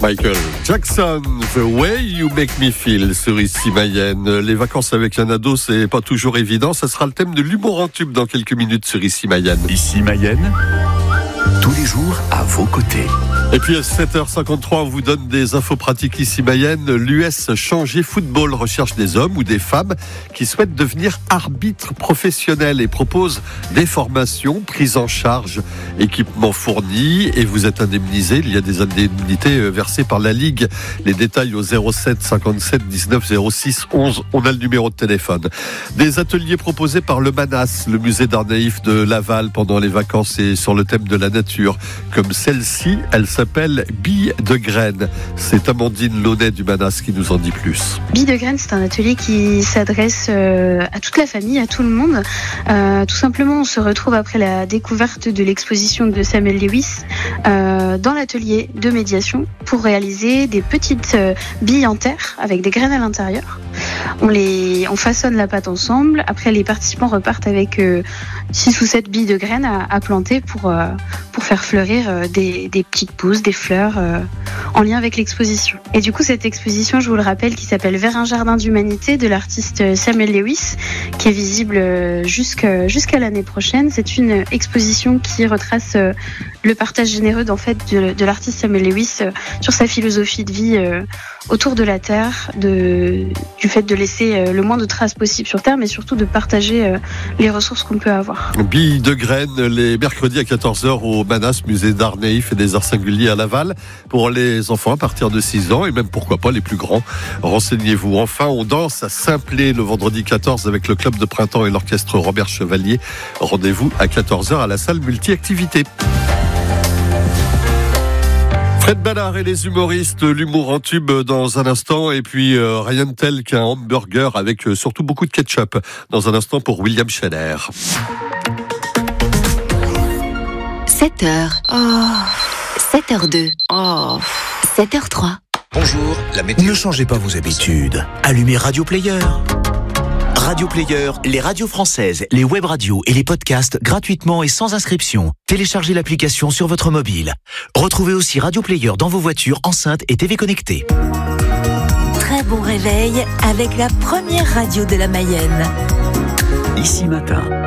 Michael Jackson, The Way You Make Me Feel sur Ici Mayenne. Les vacances avec un ado, c'est pas toujours évident. Ça sera le thème de l'humour en tube dans quelques minutes sur Ici Mayenne. Ici Mayenne, tous les jours à vos côtés. Et puis à 7h53, on vous donne des infos pratiques Ici Mayenne. L'US Changer Football recherche des hommes ou des femmes qui souhaitent devenir arbitres professionnels et propose des formations, prises en charge, équipements fournis et vous êtes indemnisé. Il y a des indemnités versées par la Ligue. Les détails au 07 57 19 06 11. On a le numéro de téléphone. Des ateliers proposés par le MANAS, le musée d'art naïf de Laval pendant les vacances et sur le thème de la nature. Comme celle-ci, elle s'appelle Billes de graines. C'est Amandine Launay du MANAS qui nous en dit plus. Billes de graines, c'est un atelier qui s'adresse à toute la famille, à tout le monde. Tout simplement, on se retrouve après la découverte de l'exposition de Samuel Lewis dans l'atelier de médiation pour réaliser des petites billes en terre avec des graines à l'intérieur. On façonne la pâte ensemble. Après, les participants repartent avec 6 ou 7 billes de graines à planter pour faire fleurir des petites pousses, des fleurs en lien avec l'exposition. Et du coup, cette exposition, je vous le rappelle, qui s'appelle Vers un jardin d'humanité de l'artiste Samuel Lewis, qui est visible jusqu'à l'année prochaine. C'est une exposition qui retrace le partage généreux de l'artiste Samuel Lewis sur sa philosophie de vie autour de la Terre, du fait de laisser le moins de traces possible sur Terre, mais surtout de partager les ressources qu'on peut avoir. Billes de graines, les mercredis à 14h au MANAS, musée d'art naïf et des arts singuliers à Laval, pour les enfants à partir de 6 ans et même pourquoi pas les plus grands. Renseignez-vous. Enfin, on danse à Saint-Plé le vendredi 14 avec le club de printemps et l'orchestre Robert Chevalier. Rendez-vous à 14h à la salle multi-activité. Fred Ballard et les humoristes, l'humour en tube dans un instant et puis rien de tel qu'un hamburger avec surtout beaucoup de ketchup dans un instant pour William Scheller. 7h. Oh. 7h02. Oh. 7h03. Bonjour, la météo. Ne changez pas vos habitudes. Allumez Radio Player. Radio Player, les radios françaises, les web radios et les podcasts gratuitement et sans inscription. Téléchargez l'application sur votre mobile. Retrouvez aussi Radio Player dans vos voitures, enceintes et TV connectées. Très bon réveil avec la première radio de la Mayenne. Ici Matin.